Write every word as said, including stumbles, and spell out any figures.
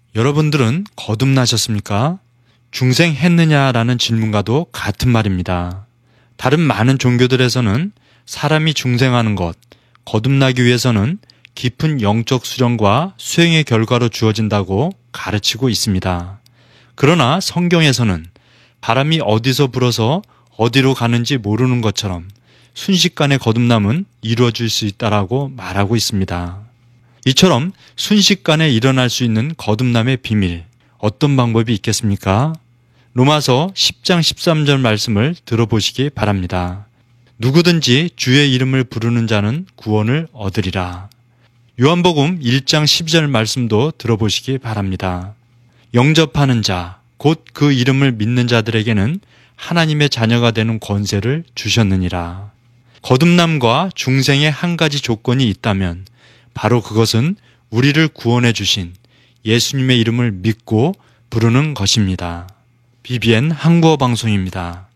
여러분들은 거듭나셨습니까? 중생했느냐라는 질문과도 같은 말입니다. 다른 많은 종교들에서는 사람이 중생하는 것, 거듭나기 위해서는 깊은 영적 수련과 수행의 결과로 주어진다고 가르치고 있습니다. 그러나 성경에서는 바람이 어디서 불어서 어디로 가는지 모르는 것처럼 순식간에 거듭남은 이루어질 수 있다라고 말하고 있습니다. 이처럼 순식간에 일어날 수 있는 거듭남의 비밀, 어떤 방법이 있겠습니까? 로마서 십 장 십삼 절 말씀을 들어보시기 바랍니다. 누구든지 주의 이름을 부르는 자는 구원을 얻으리라. 요한복음 일 장 십이 절 말씀도 들어보시기 바랍니다. 영접하는 자, 곧 그 이름을 믿는 자들에게는 하나님의 자녀가 되는 권세를 주셨느니라. 거듭남과 중생의 한 가지 조건이 있다면 바로 그것은 우리를 구원해 주신 예수님의 이름을 믿고 부르는 것입니다. 비비엔 한국어 방송입니다.